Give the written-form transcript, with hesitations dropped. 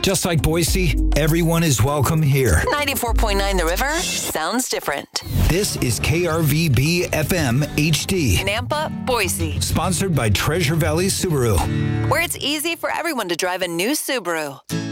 Just like Boise, everyone is welcome here. 94.9 The River sounds different. This is KRVB FM HD. Nampa, Boise. Sponsored by Treasure Valley Subaru. Where it's easy for everyone to drive a new Subaru.